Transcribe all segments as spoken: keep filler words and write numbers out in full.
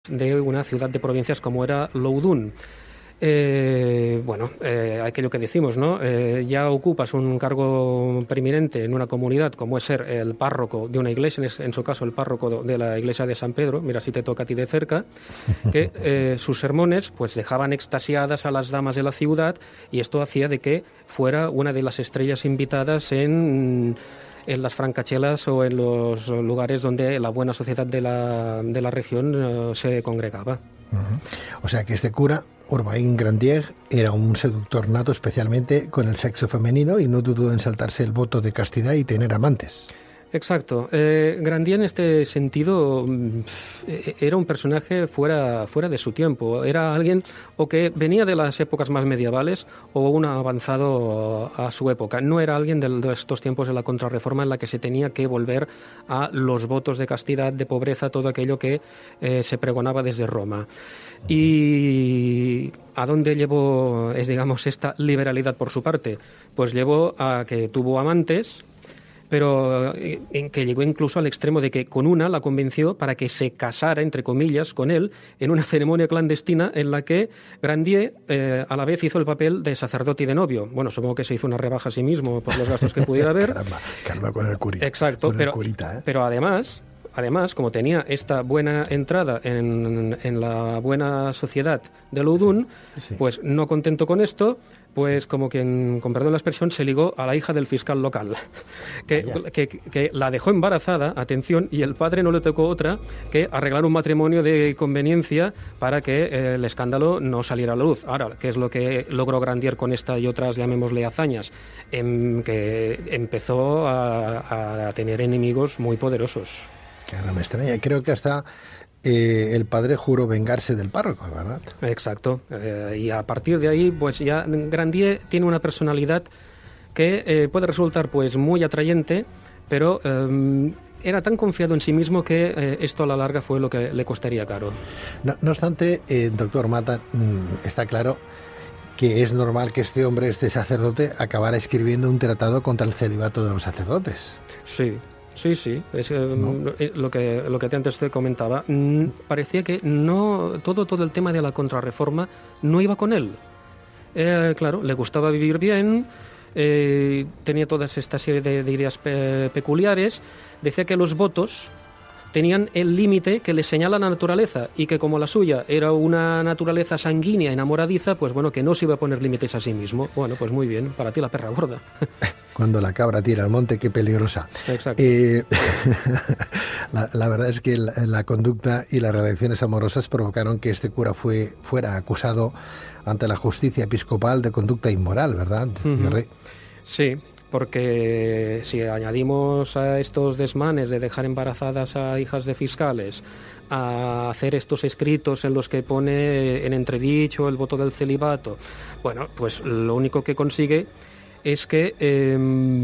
de una ciudad de provincias como era Loudun. Eh, bueno, eh, aquello que decimos, ¿no? Eh, ya ocupas un cargo preeminente en una comunidad como es ser el párroco de una iglesia, en, en su caso el párroco de la iglesia de San Pedro, mira si te toca a ti de cerca, que eh, sus sermones pues dejaban extasiadas a las damas de la ciudad y esto hacía de que fuera una de las estrellas invitadas en... en las francachelas o en los lugares donde la buena sociedad de la, de la región uh, se congregaba. Uh-huh. O sea que este cura, Urbain Grandier, era un seductor nato especialmente con el sexo femenino y no dudó en saltarse el voto de castidad y tener amantes. Exacto. Eh, Grandier en este sentido era un personaje fuera, fuera de su tiempo. Era alguien o que venía de las épocas más medievales o un avanzado a su época. No era alguien de estos tiempos de la Contrarreforma en la que se tenía que volver a los votos de castidad, de pobreza, todo aquello que eh, se pregonaba desde Roma. ¿Y a dónde llevó, es, digamos, esta liberalidad por su parte? Pues llevó a que tuvo amantes, pero en que llegó incluso al extremo de que con una la convenció para que se casara, entre comillas, con él en una ceremonia clandestina en la que Grandier eh, a la vez hizo el papel de sacerdote y de novio. Bueno, supongo que se hizo una rebaja a sí mismo por los gastos que pudiera haber. Caramba, caramba con el curita. Exacto, con pero, el curita, ¿eh? pero además... Además, como tenía esta buena entrada en, en la buena sociedad de Loudun, sí. Pues no contento con esto, pues como quien, con perdón la expresión, se ligó a la hija del fiscal local, que, que, que la dejó embarazada, atención, y el padre no le tocó otra que arreglar un matrimonio de conveniencia para que eh, el escándalo no saliera a la luz. Ahora, ¿qué es lo que logró Grandier con esta y otras, llamémosle, hazañas? En, que empezó a, a tener enemigos muy poderosos. Claro, me extraña. Creo que hasta eh, el padre juró vengarse del párroco, ¿verdad? Exacto. Eh, y a partir de ahí, pues ya Grandier tiene una personalidad que eh, puede resultar pues muy atrayente, pero eh, era tan confiado en sí mismo que eh, esto a la larga fue lo que le costaría caro. No, no obstante, eh, doctor Mata, mmm, está claro que es normal que este hombre, este sacerdote, acabara escribiendo un tratado contra el celibato de los sacerdotes. Sí. Sí, sí, es eh, ¿no? lo que lo que antes te comentaba. Mm, parecía que no todo todo el tema de la Contrarreforma no iba con él. Eh, claro, le gustaba vivir bien, eh, tenía toda esta serie de, de ideas pe- peculiares. Decía que los votos tenían el límite que le señala la naturaleza y que como la suya era una naturaleza sanguínea, enamoradiza, pues bueno, que no se iba a poner límites a sí mismo. Bueno, pues muy bien, para ti la perra gorda. Cuando la cabra tira al monte, qué peligrosa. Exacto. Eh, la, la verdad es que la, la conducta y las relaciones amorosas provocaron que este cura fue, fuera acusado ante la justicia episcopal de conducta inmoral, ¿verdad? Uh-huh. Sí. Porque si añadimos a estos desmanes de dejar embarazadas a hijas de fiscales, a hacer estos escritos en los que pone en entredicho el voto del celibato, bueno, pues lo único que consigue es que eh,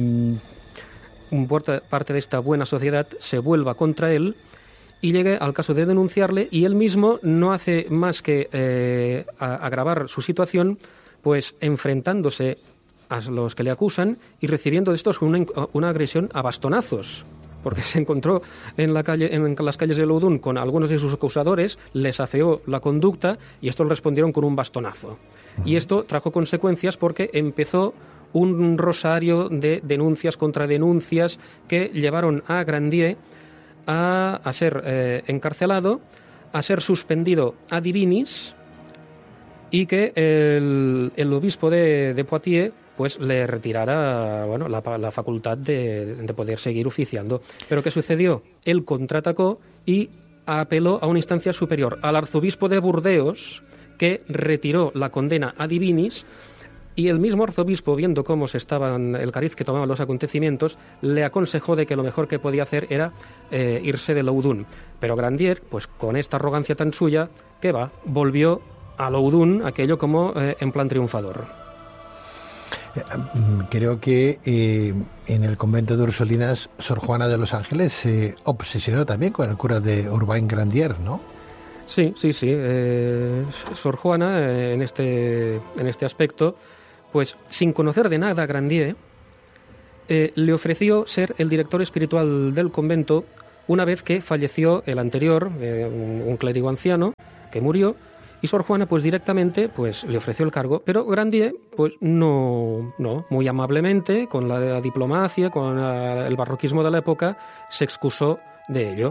parte de esta buena sociedad se vuelva contra él y llegue al caso de denunciarle, y él mismo no hace más que eh, agravar su situación, pues enfrentándose a los que le acusan y recibiendo de estos una, una agresión a bastonazos, porque se encontró en la calle, en las calles de Loudun con algunos de sus acusadores, les afeó la conducta y estos respondieron con un bastonazo. Uh-huh. Y esto trajo consecuencias porque empezó un rosario de denuncias contra denuncias que llevaron a Grandier a, a ser eh, encarcelado, a ser suspendido a divinis, y que el, el obispo de, de Poitiers pues le retirara bueno, la, la facultad de, de poder seguir oficiando. ¿Pero qué sucedió? Él contraatacó y apeló a una instancia superior, al arzobispo de Burdeos, que retiró la condena a divinis, y el mismo arzobispo, viendo cómo se estaban el cariz que tomaban los acontecimientos, le aconsejó de que lo mejor que podía hacer era eh, irse de Loudun. Pero Grandier, pues con esta arrogancia tan suya, ¿qué va? Volvió a Loudun, aquello como eh, en plan triunfador. Creo que eh, en el convento de Ursulinas, Sor Juana de los Ángeles se obsesionó también con el cura de Urbain Grandier, ¿no? Sí, sí, sí. Eh, Sor Juana, eh, en este en este aspecto, pues sin conocer de nada a Grandier, eh, le ofreció ser el director espiritual del convento una vez que falleció el anterior, eh, un, un clérigo anciano, que murió, y Sor Juana pues directamente pues le ofreció el cargo, pero Grandier pues no, no muy amablemente, con la diplomacia, con el barroquismo de la época, se excusó de ello.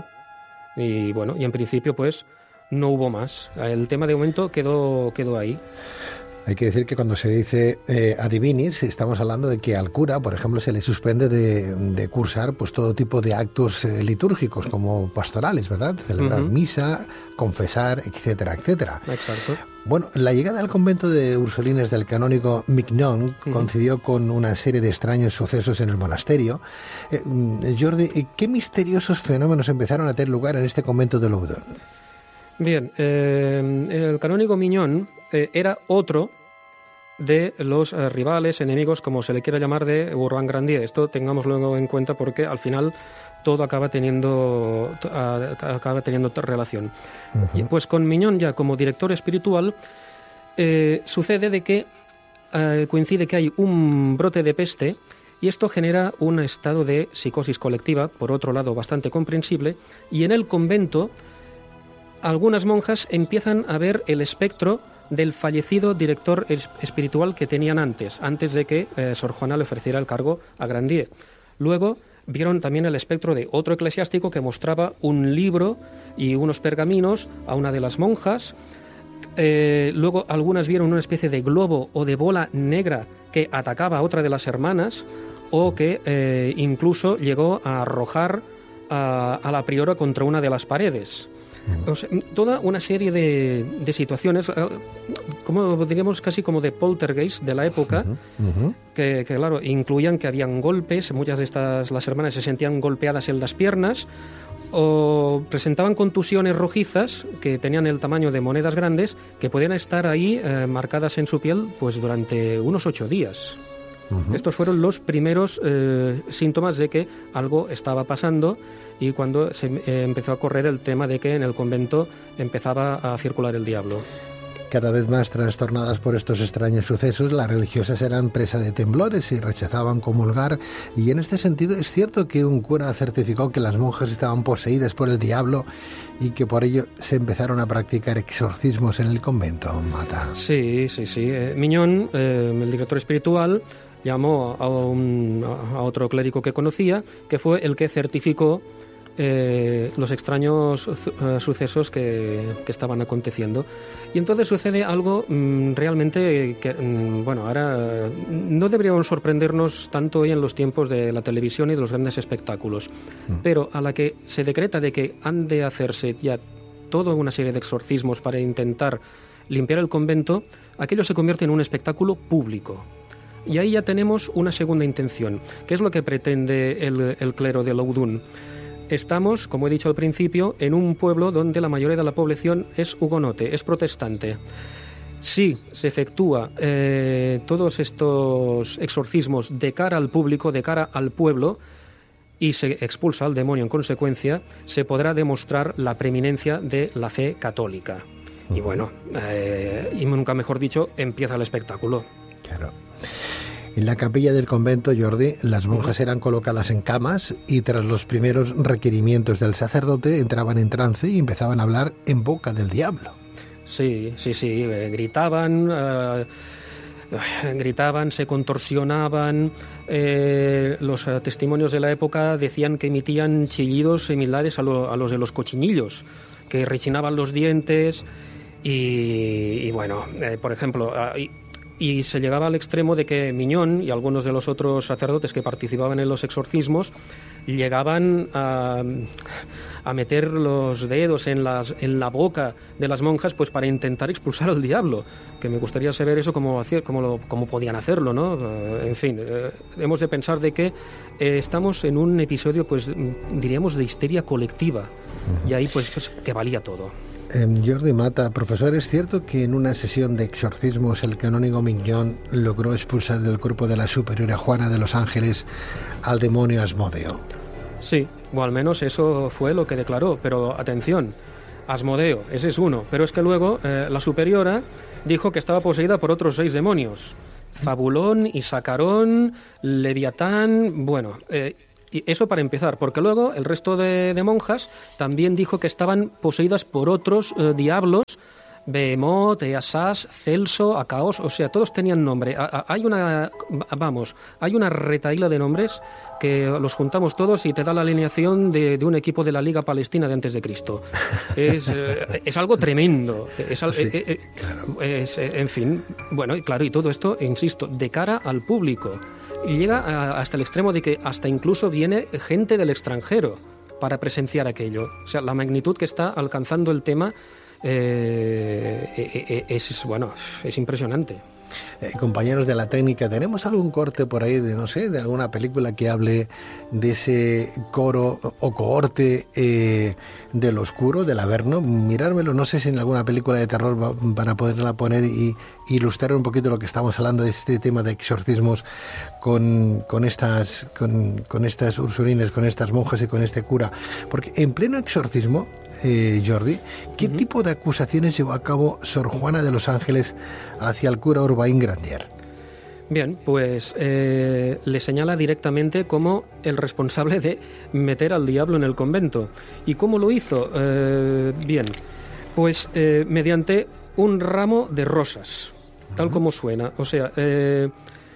Y bueno, y en principio pues no hubo más. El tema de momento quedó, quedó ahí. Hay que decir que cuando se dice eh, adivinis, estamos hablando de que al cura, por ejemplo, se le suspende de, de cursar pues todo tipo de actos eh, litúrgicos, como pastorales, ¿verdad? Celebrar uh-huh. misa, confesar, etcétera, etcétera. Exacto. Bueno, la llegada al convento de Ursulines del canónigo Mignon uh-huh. coincidió con una serie de extraños sucesos en el monasterio. Eh, Jordi, ¿qué misteriosos fenómenos empezaron a tener lugar en este convento de Loudun? Bien, eh, el canónigo Mignon eh, era otro de los eh, rivales, enemigos, como se le quiera llamar, de Urbain Grandier. Esto tengámoslo en cuenta porque al final todo acaba teniendo acaba teniendo relación. Uh-huh. Y pues con Mignon ya como director espiritual eh, sucede de que eh, coincide que hay un brote de peste y esto genera un estado de psicosis colectiva, por otro lado bastante comprensible, y en el convento algunas monjas empiezan a ver el espectro del fallecido director espiritual que tenían antes, antes de que eh, Sor Juana le ofreciera el cargo a Grandier. Luego vieron también el espectro de otro eclesiástico que mostraba un libro y unos pergaminos a una de las monjas. Eh, luego algunas vieron una especie de globo o de bola negra que atacaba a otra de las hermanas o que eh, incluso llegó a arrojar a, a la priora contra una de las paredes. O sea, toda una serie de, de situaciones, como diríamos casi como de poltergeist de la época, uh-huh, uh-huh. Que, que claro, incluían que habían golpes, muchas de estas, las hermanas se sentían golpeadas en las piernas, o presentaban contusiones rojizas que tenían el tamaño de monedas grandes, que podían estar ahí eh, marcadas en su piel pues durante unos ocho días. Uh-huh. Estos fueron los primeros eh, síntomas de que algo estaba pasando y cuando se eh, empezó a correr el tema de que en el convento empezaba a circular el diablo. Cada vez más trastornadas por estos extraños sucesos, las religiosas eran presa de temblores y rechazaban comulgar, y en este sentido es cierto que un cura certificó que las monjas estaban poseídas por el diablo y que por ello se empezaron a practicar exorcismos en el convento, Mata. Sí, sí, sí. Eh, Mignon, eh, el director espiritual, llamó a, un, a otro clérigo que conocía, que fue el que certificó eh, los extraños uh, sucesos que, que estaban aconteciendo. Y entonces sucede algo mmm, realmente que, mmm, bueno, ahora no deberíamos sorprendernos tanto hoy en los tiempos de la televisión y de los grandes espectáculos, mm. pero a la que se decreta de que han de hacerse ya toda una serie de exorcismos para intentar limpiar el convento, aquello se convierte en un espectáculo público. Y ahí ya tenemos una segunda intención, que es lo que pretende el, el clero de Loudun. Estamos, como he dicho al principio, en un pueblo donde la mayoría de la población es hugonote, es protestante. Si se efectúa eh, todos estos exorcismos de cara al público, de cara al pueblo, y se expulsa al demonio en consecuencia, se podrá demostrar la preeminencia de la fe católica. Uh-huh. Y bueno, eh, y nunca mejor dicho, empieza el espectáculo. Claro. En la capilla del convento, Jordi, las monjas eran colocadas en camas y tras los primeros requerimientos del sacerdote entraban en trance y empezaban a hablar en boca del diablo. Sí, sí, sí, eh, gritaban, eh, gritaban, se contorsionaban. Eh, los eh, testimonios de la época decían que emitían chillidos similares a, lo, a los de los cochinillos, que rechinaban los dientes y, y bueno, eh, por ejemplo... Eh, Y se llegaba al extremo de que Mignon y algunos de los otros sacerdotes que participaban en los exorcismos llegaban a, a meter los dedos en, las, en la boca de las monjas pues para intentar expulsar al diablo, que me gustaría saber eso cómo, cómo, lo, cómo podían hacerlo, ¿no? En fin, eh, hemos de pensar de que eh, estamos en un episodio, pues diríamos, de histeria colectiva, uh-huh. y ahí pues, pues que valía todo. Eh, Jordi Mata, profesor, ¿es cierto que en una sesión de exorcismos el canónigo Mignon logró expulsar del cuerpo de la superiora Juana de los Ángeles al demonio Asmodeo? Sí, o al menos eso fue lo que declaró, pero atención, Asmodeo, ese es uno, pero es que luego eh, la superiora dijo que estaba poseída por otros seis demonios, Fabulón, Isacarón, Leviatán, bueno... Eh, Y eso para empezar, porque luego el resto de, de monjas también dijo que estaban poseídas por otros eh, diablos, Behemoth, Easas, Celso, Acaos, o sea, todos tenían nombre. A, a, hay una, vamos, hay una retahíla de nombres que los juntamos todos y te da la alineación de, de un equipo de la Liga Palestina de antes de Cristo. Es, eh, es algo tremendo. Es, sí, eh, eh, claro. es, eh, en fin, bueno, y claro, y todo esto, insisto, de cara al público. Y llega a, hasta el extremo de que hasta incluso viene gente del extranjero para presenciar aquello. O sea, la magnitud que está alcanzando el tema eh, eh, es, bueno, es impresionante. Eh, compañeros de la técnica, ¿tenemos algún corte por ahí de, no sé, de alguna película que hable de ese coro o cohorte eh, del oscuro, del Averno? Mirármelo, no sé si en alguna película de terror va, para poderla poner y ilustrar un poquito lo que estamos hablando de este tema de exorcismos con, con estas con, con estas ursulines, con estas monjas y con este cura. Porque en pleno exorcismo, eh, Jordi, ¿qué uh-huh. tipo de acusaciones llevó a cabo Sor Juana de los Ángeles hacia el cura Urbain Grandier? Bien, pues eh, le señala directamente como el responsable de meter al diablo en el convento. ¿Y cómo lo hizo? Eh, bien, pues eh, mediante un ramo de rosas, tal uh-huh. como suena. O sea, eh,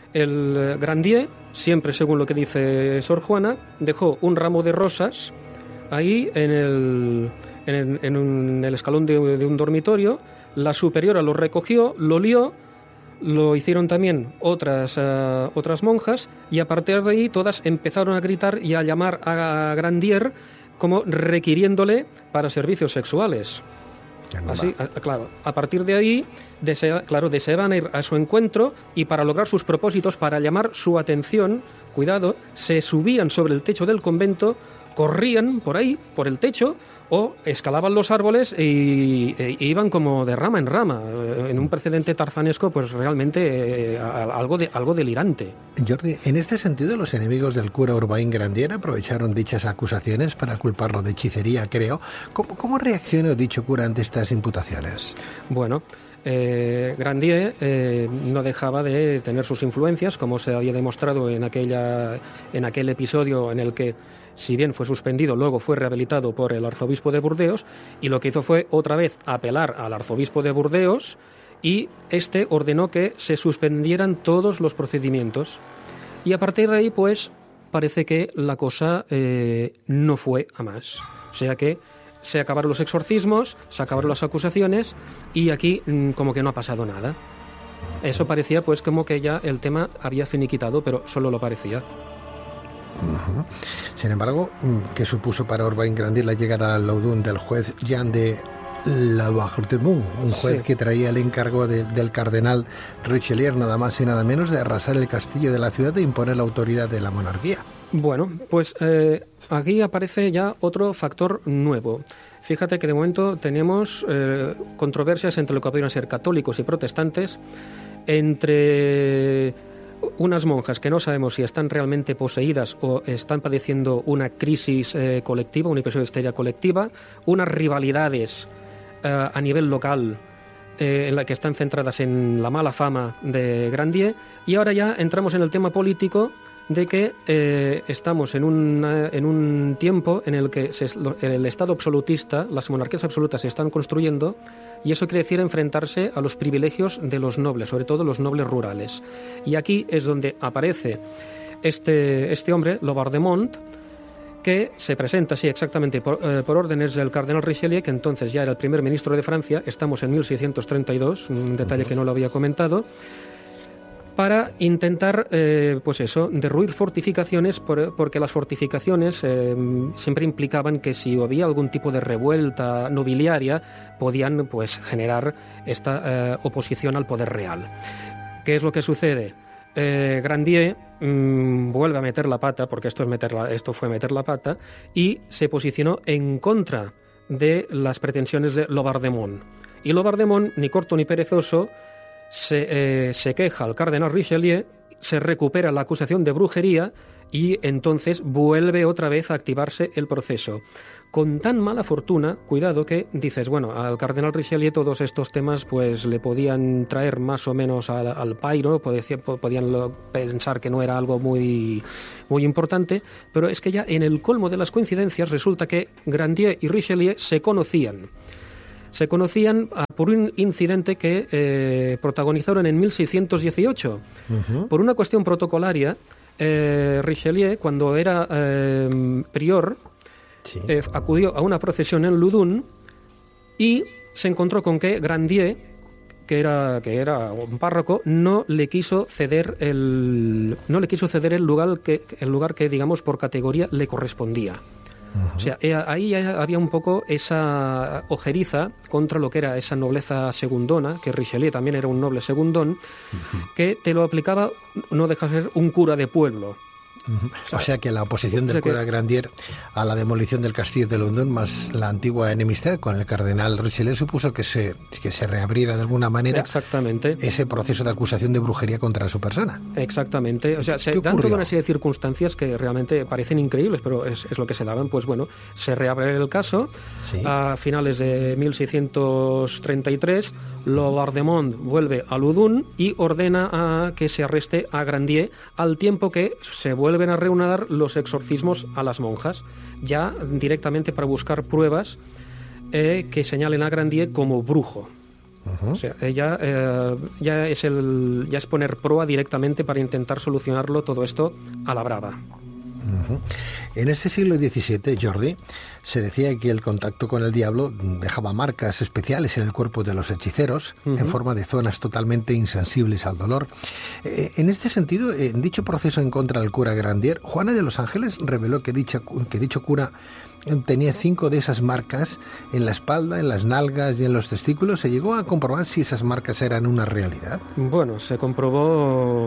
el Grandier, siempre según lo que dice Sor Juana, dejó un ramo de rosas ahí en el, en, en un, el escalón de, de un dormitorio. La superiora lo recogió, lo lió. Lo hicieron también otras, uh, otras monjas y a partir de ahí todas empezaron a gritar y a llamar a Grandier como requiriéndole para servicios sexuales. Así, a, claro, a partir de ahí, desea, claro, deseaban ir a su encuentro y para lograr sus propósitos, para llamar su atención, cuidado, se subían sobre el techo del convento, corrían por ahí, por el techo, o escalaban los árboles y, e, e iban como de rama en rama, en un precedente tarzanesco, pues realmente eh, algo, de, algo delirante. Jordi, en este sentido, los enemigos del cura Urbain Grandier aprovecharon dichas acusaciones para culparlo de hechicería, creo. ¿Cómo, cómo reaccionó dicho cura ante estas imputaciones? Bueno, Eh, Grandier eh, no dejaba de tener sus influencias, como se había demostrado en aquella en aquel episodio en el que, si bien fue suspendido, luego fue rehabilitado por el arzobispo de Burdeos, y lo que hizo fue otra vez apelar al arzobispo de Burdeos, y este ordenó que se suspendieran todos los procedimientos. Y a partir de ahí, pues, parece que la cosa eh, no fue a más. O sea que se acabaron los exorcismos, se acabaron las acusaciones y aquí mmm, como que no ha pasado nada. Eso parecía pues como que ya el tema había finiquitado, pero solo lo parecía. Uh-huh. Sin embargo, ¿qué supuso para Urbain Grandier la llegada al laudún del juez Jean de Labarthe-Mont, un juez sí. que traía el encargo de, del cardenal Richelieu, nada más y nada menos, de arrasar el castillo de la ciudad e imponer la autoridad de la monarquía? Bueno, pues eh, aquí aparece ya otro factor nuevo. Fíjate que de momento tenemos eh, controversias entre lo que podrían ser católicos y protestantes, entre unas monjas que no sabemos si están realmente poseídas o están padeciendo una crisis eh, colectiva, un episodio de histeria colectiva, unas rivalidades eh, a nivel local eh, en la que están centradas en la mala fama de Grandier, y ahora ya entramos en el tema político de que eh, estamos en un, en un tiempo en el que se, el Estado absolutista, las monarquías absolutas se están construyendo, y eso quiere decir enfrentarse a los privilegios de los nobles, sobre todo los nobles rurales. Y aquí es donde aparece este, este hombre, Labarthe-Mont, que se presenta, sí, exactamente, por, eh, por órdenes del cardenal Richelieu, que entonces ya era el primer ministro de Francia. Estamos en mil seiscientos treinta y dos, un detalle que no lo había comentado, para intentar, eh, pues eso, derruir fortificaciones, por, porque las fortificaciones eh, siempre implicaban que si había algún tipo de revuelta nobiliaria, podían pues generar esta eh, oposición al poder real. ¿Qué es lo que sucede? Eh, Grandier mmm, vuelve a meter la pata, porque esto, es meter la, esto fue meter la pata, y se posicionó en contra de las pretensiones de Labarthe-Mont. Y Labarthe-Mont, ni corto ni perezoso, Se, eh, se queja al cardenal Richelieu, se recupera la acusación de brujería y entonces vuelve otra vez a activarse el proceso. Con tan mala fortuna, cuidado, que dices, bueno, al cardenal Richelieu todos estos temas pues le podían traer más o menos al, al pairo, podían lo, pensar que no era algo muy, muy importante, pero es que ya en el colmo de las coincidencias resulta que Grandier y Richelieu se conocían. Se conocían por un incidente que eh, protagonizaron en mil seiscientos dieciocho. Uh-huh. Por una cuestión protocolaria, eh, Richelieu, cuando era eh, prior, Sí. Eh, acudió a una procesión en Loudun y se encontró con que Grandier, que era, que era un párroco, no le quiso ceder el no le quiso ceder el lugar que el lugar que digamos por categoría le correspondía. Uh-huh. O sea, ahí ya había un poco esa ojeriza contra lo que era esa nobleza segundona, que Richelieu también era un noble segundón, uh-huh. que te lo aplicaba, no deja de ser un cura de pueblo. O sea que la oposición del o sea cura que... Grandier a la demolición del castillo de Loudun, más la antigua enemistad con el cardenal Richelieu, supuso que se, que se reabriera de alguna manera Exactamente. ese proceso de acusación de brujería contra su persona. Exactamente. O sea, se dan toda una serie de circunstancias que realmente parecen increíbles, pero es, es lo que se daban. Pues bueno, se reabre el caso. Sí. A finales de mil seiscientos treinta y tres, Laubardemont vuelve a Loudun y ordena a que se arreste a Grandier, al tiempo que se vuelven a reanudar los exorcismos a las monjas, ya directamente para buscar pruebas eh, que señalen a Grandier como brujo. Uh-huh. O sea, ella eh, ya es el ya es poner proa directamente para intentar solucionarlo todo esto a la brava. Uh-huh. En ese siglo diecisiete, Jordi, se decía que el contacto con el diablo dejaba marcas especiales en el cuerpo de los hechiceros, uh-huh. en forma de zonas totalmente insensibles al dolor. Eh, en este sentido, en dicho proceso en contra del cura Grandier, Juana de los Ángeles reveló que, dicha, que dicho cura tenía cinco de esas marcas en la espalda, en las nalgas y en los testículos. ¿Se llegó a comprobar si esas marcas eran una realidad? Bueno, se comprobó...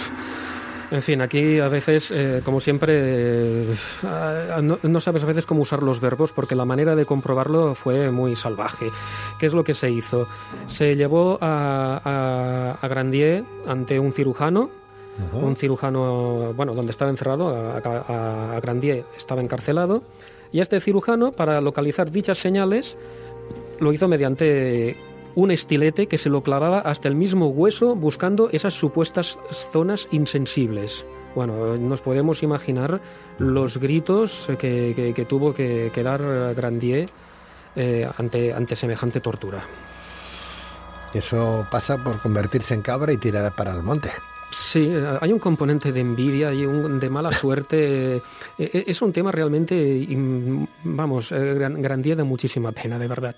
En fin, aquí a veces, eh, como siempre, eh, no, no sabes a veces cómo usar los verbos, porque la manera de comprobarlo fue muy salvaje. ¿Qué es lo que se hizo? Se llevó a, a, a Grandier ante un cirujano, uh-huh. un cirujano, bueno, donde estaba encerrado, a, a, a Grandier estaba encarcelado, y este cirujano, para localizar dichas señales, lo hizo mediante un estilete que se lo clavaba hasta el mismo hueso buscando esas supuestas zonas insensibles. Bueno, nos podemos imaginar los gritos que, que, que tuvo que, que dar Grandier eh, ante, ante semejante tortura. Eso pasa por convertirse en cabra y tirar para el monte. Sí, hay un componente de envidia y un, de mala suerte. Es un tema realmente, vamos, Grandier da muchísima pena, de verdad.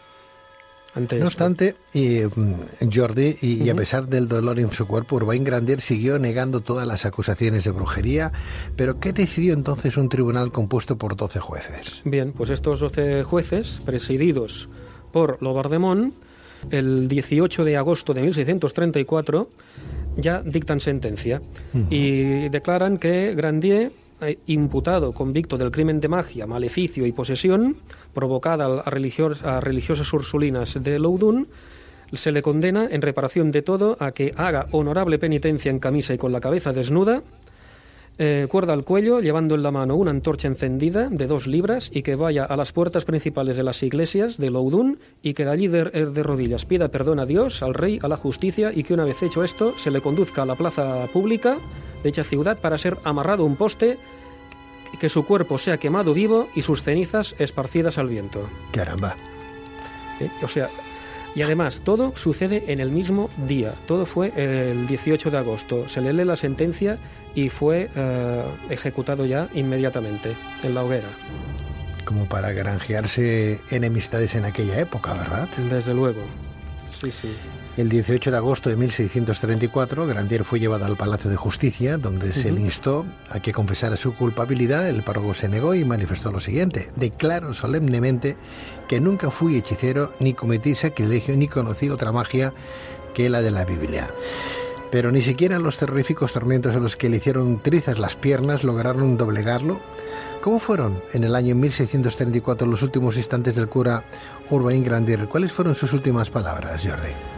No obstante, y, Jordi, y, uh-huh. y a pesar del dolor en su cuerpo, Urbain Grandier siguió negando todas las acusaciones de brujería. ¿Pero qué decidió entonces un tribunal compuesto por doce jueces? Bien, pues estos doce jueces, presididos por Laubardemont, el dieciocho de agosto de mil seiscientos treinta y cuatro, ya dictan sentencia uh-huh. y declaran que Grandier, imputado, convicto del crimen de magia, maleficio y posesión provocada a, religios, a religiosas ursulinas de Loudun, se le condena en reparación de todo a que haga honorable penitencia en camisa y con la cabeza desnuda, eh, cuerda al cuello, llevando en la mano una antorcha encendida de dos libras, y que vaya a las puertas principales de las iglesias de Loudun y que de allí de, de rodillas pida perdón a Dios, al rey, a la justicia, y que una vez hecho esto se le conduzca a la plaza pública de dicha ciudad para ser amarrado a un poste, que su cuerpo sea quemado vivo y sus cenizas esparcidas al viento. Caramba. ¿Eh? O sea, y además todo sucede en el mismo día. Todo fue el dieciocho de agosto. Se le lee la sentencia y fue eh, ejecutado ya inmediatamente en la hoguera. Como para granjearse enemistades en aquella época, ¿verdad? Desde luego. Sí, sí. El dieciocho de agosto de mil seiscientos treinta y cuatro, Grandier fue llevado al Palacio de Justicia, donde uh-huh. se le instó a que confesara su culpabilidad. El párroco se negó y manifestó lo siguiente: declaro solemnemente que nunca fui hechicero, ni cometí sacrilegio, ni conocí otra magia que la de la Biblia. Pero ni siquiera los terroríficos tormentos a los que le hicieron trizas las piernas lograron doblegarlo. ¿Cómo fueron en el año mil seiscientos treinta y cuatro los últimos instantes del cura Urbain Grandier? ¿Cuáles fueron sus últimas palabras, Jordi?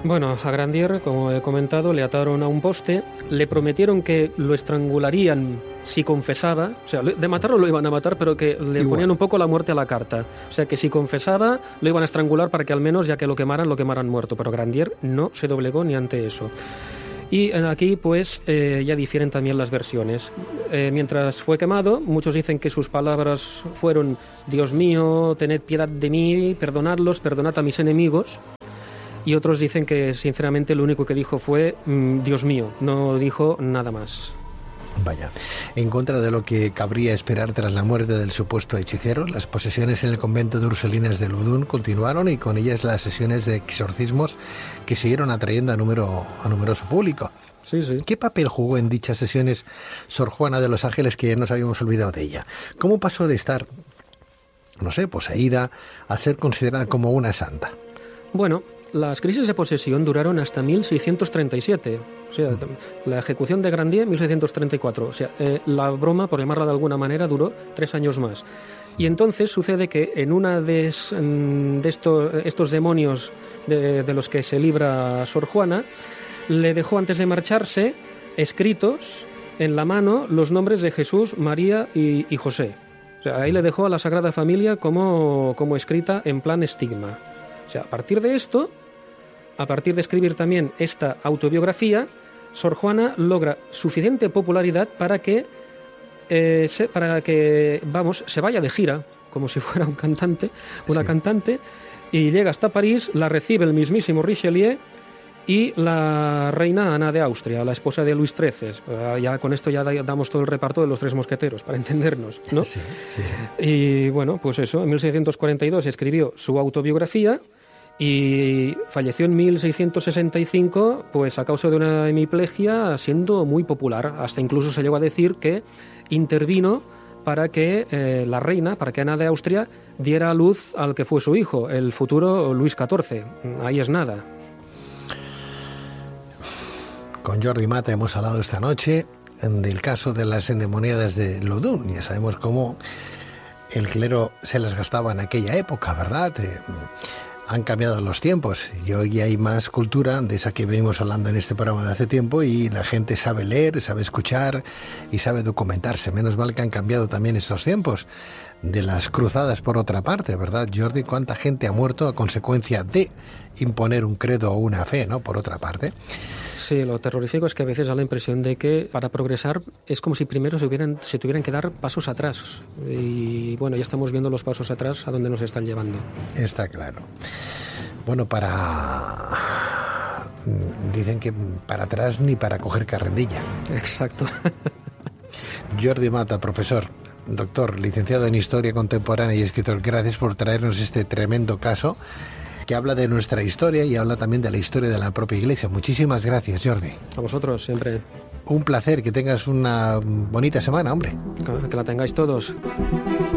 Bueno, a Grandier, como he comentado, le ataron a un poste, le prometieron que lo estrangularían si confesaba, o sea, de matarlo lo iban a matar, pero que le Igual. ponían un poco la muerte a la carta. O sea, que si confesaba, lo iban a estrangular para que al menos, ya que lo quemaran, lo quemaran muerto. Pero Grandier no se doblegó ni ante eso. Y aquí, pues, eh, ya difieren también las versiones. Eh, mientras fue quemado, muchos dicen que sus palabras fueron: Dios mío, tened piedad de mí, perdonadlos, perdonad a mis enemigos. Y otros dicen que, sinceramente, lo único que dijo fue mmm, Dios mío, no dijo nada más. Vaya, en contra de lo que cabría esperar tras la muerte del supuesto hechicero, las posesiones en el convento de Ursulinas de Ludun continuaron, y con ellas las sesiones de exorcismos que siguieron atrayendo a, número, a numeroso público. Sí, sí. ¿Qué papel jugó en dichas sesiones Sor Juana de los Ángeles, que ya nos habíamos olvidado de ella? ¿Cómo pasó de estar, no sé, poseída a ser considerada como una santa? Bueno, las crisis de posesión duraron hasta mil seiscientos treinta y siete, o sea, la ejecución de Grandier mil seiscientos treinta y cuatro, o sea, eh, la broma, por llamarla de alguna manera, duró tres años más. Y entonces sucede que en una de, de estos, estos demonios de, de los que se libra Sor Juana, le dejó antes de marcharse escritos en la mano los nombres de Jesús, María y, y José. O sea, ahí le dejó a la Sagrada Familia como, como escrita en plan estigma. O sea, a partir de esto, a partir de escribir también esta autobiografía, Sor Juana logra suficiente popularidad para que, eh, se, para que vamos, se vaya de gira, como si fuera un cantante, una sí. cantante, y llega hasta París, la recibe el mismísimo Richelieu y la reina Ana de Austria, la esposa de Luis trece. Ya con esto ya damos todo el reparto de los tres mosqueteros, para entendernos, ¿no? Sí, sí. Y bueno, pues eso, en mil seiscientos cuarenta y dos escribió su autobiografía y falleció en mil seiscientos sesenta y cinco, pues a causa de una hemiplegia, siendo muy popular. Hasta incluso se llegó a decir que intervino para que eh, la reina, para que Ana de Austria diera a luz al que fue su hijo, el futuro Luis catorce. Ahí es nada. Con Jordi Mata hemos hablado esta noche del caso de las endemoniadas de Ludun. Ya sabemos cómo el clero se las gastaba en aquella época, ¿verdad? Eh, han cambiado los tiempos y hoy hay más cultura de esa que venimos hablando en este programa de hace tiempo, y la gente sabe leer, sabe escuchar y sabe documentarse. Menos mal que han cambiado también estos tiempos de las cruzadas, por otra parte, ¿verdad, Jordi? ¿Cuánta gente ha muerto a consecuencia de imponer un credo o una fe, ¿no? Por otra parte. Sí, lo terrorífico es que a veces da la impresión de que para progresar es como si primero se, hubieran, se tuvieran que dar pasos atrás. Y bueno, ya estamos viendo los pasos atrás a donde nos están llevando. Está claro. Bueno, para... Dicen que para atrás ni para coger carrendilla. Exacto. Jordi Mata, profesor, doctor, licenciado en Historia Contemporánea y escritor, gracias por traernos este tremendo caso que habla de nuestra historia y habla también de la historia de la propia Iglesia. Muchísimas gracias, Jordi. A vosotros, siempre. Un placer, que tengas una bonita semana, hombre. Que la tengáis todos.